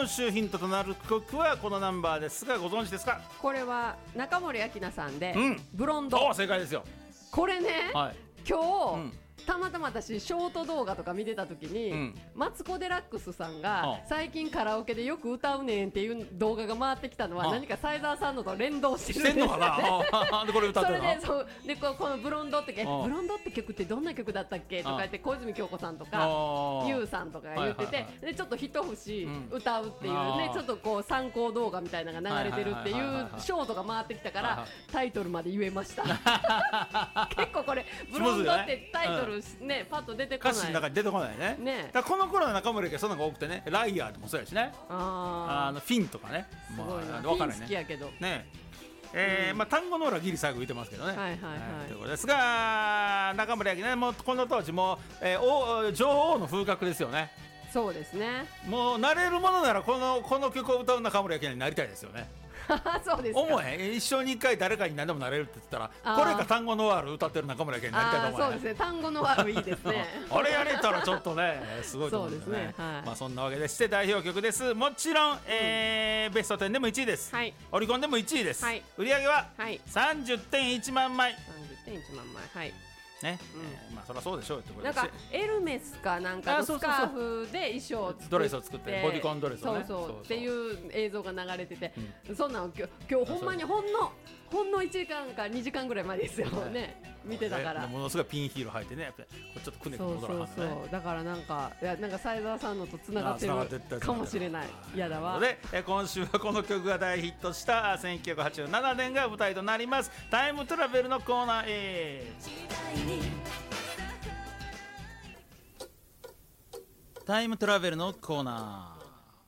今週ヒントとなる曲はこのナンバーですが、ご存知ですか？ これは中森明菜さんで、ブロンおド。 正解ですよ。 これね、 はい今日、たまたま私ショート動画とか見てた時に、マツコ・デラックスさんが最近カラオケでよく歌うねんっていう動画が回ってきたのは、何か斉沢さんのと連動してるんですよね。 してんのかなでこれ歌ってるの？ それでこのブロンドってブロンドって曲ってどんな曲だったっけとか言って、小泉京子さんとかユウさんとかが言ってて、でちょっと一節歌うっていうね、ちょっとこう参考動画みたいなのが流れてるっていうショートが回ってきたから、タイトルまで言えました。結構これブロンドってタイトルね、パッと出てこない、 歌詞の中に出てこないね。だからこの頃の中森家そんなのが多くてね、ライアーでもそうやしね、フィンとかね、 すごいな、 分からフィン好きやけどね。単語の裏ギリ最後言ってますけどね。ということですが、中森明菜ね、もうこの当時も女王の風格ですよね。 そうですね。 もうなれるものならこの曲を歌う中森明菜になりたいですよね。 そうですか。 思え一生に一回誰かに何でもなれるって言ったら、これか単語のワール歌ってる中村健になりたいと思う。 そうですね、単語のワールいいですね。 あれやれたらちょっとねすごいと思うんですね。まあそんなわけでして代表曲です。もちろん、ベスト10でも1位です、オリコンでも1位です、売り上げは 30.1 万枚。 30.1 万枚、はいね、まあそりゃそうでしょうってことで、 なんかエルメスかなんかのスカーフで衣装を作って、 ドレスを作ってボディコンドレスをね、 そうっていう映像が流れてて、そんなの今日ほんまにほんの1時間か2時間ぐらい前ですよね、見てたから。 ものすごいピンヒール履いてね、やっぱりちょっとくねくね戻らはんね。 そうだからなんか斉沢さんのとつながってるかもしれない。嫌だわ。 で今週はこの曲が大ヒットした1987年が舞台となりますタイムトラベルのコーナーへ。タイムトラベルのコーナ